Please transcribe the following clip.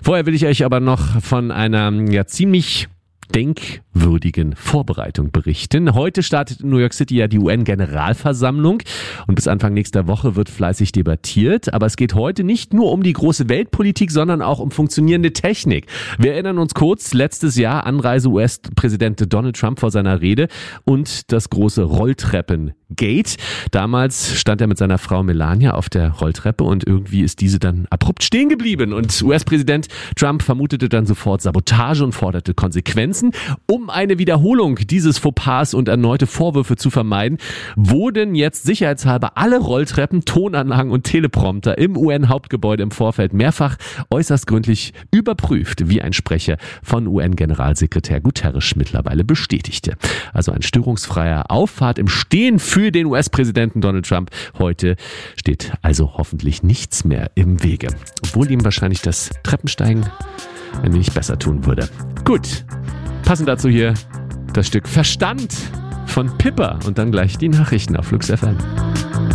Vorher will ich euch aber noch von einer ziemlich denkwürdigen Vorbereitung berichten. Heute startet in New York City ja die UN-Generalversammlung und bis Anfang nächster Woche wird fleißig debattiert. Aber es geht heute nicht nur um die große Weltpolitik, sondern auch um funktionierende Technik. Wir erinnern uns kurz, letztes Jahr Anreise US-Präsident Donald Trump vor seiner Rede und das große Rolltreppen-Gate. Damals stand er mit seiner Frau Melania auf der Rolltreppe und irgendwie ist diese dann abrupt stehen geblieben. Und US-Präsident Trump vermutete dann sofort Sabotage und forderte Konsequenzen. Um eine Wiederholung dieses Fauxpas und erneute Vorwürfe zu vermeiden, wurden jetzt sicherheitshalber alle Rolltreppen, Tonanlagen und Teleprompter im UN-Hauptgebäude im Vorfeld mehrfach äußerst gründlich überprüft, wie ein Sprecher von UN-Generalsekretär Guterres mittlerweile bestätigte. Also ein störungsfreier Auffahrt im Stehen für den US-Präsidenten Donald Trump. Heute steht also hoffentlich nichts mehr im Wege, obwohl ihm wahrscheinlich das Treppensteigen ein wenig besser tun würde. Gut. Passend dazu hier das Stück Verstand von Pippa und dann gleich die Nachrichten auf Flux FM.